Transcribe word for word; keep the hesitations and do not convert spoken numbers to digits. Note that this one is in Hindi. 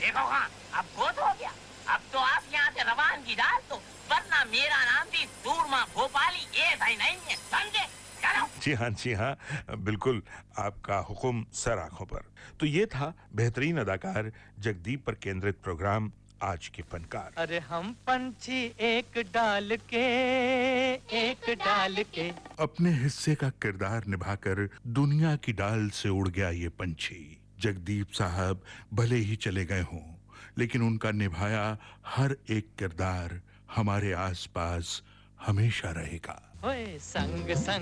देखो हाँ, अब बहुत हो गया। अब तो आप यहाँ से रवानगी डाल दो, वरना मेरा नाम भी सूरमा भोपाली ऐसा ही नहीं है, समझे? चलो। जी हाँ, जी हाँ, बिल्कुल आपका हुक्म सर आँखों पर। तो ये था बेहतरीन अदाकार जगदीप पर केंद्रित प्रोग्राम आज के फनकार। अरे हम पंछी एक डाल के एक डाल के अपने हिस्से का किरदार निभाकर दुनिया की डाल से उड़ गया ये पंछी। जगदीप साहब भले ही चले गए हों, लेकिन उनका निभाया हर एक किरदार हमारे आसपास हमेशा रहेगा। ओए संग संग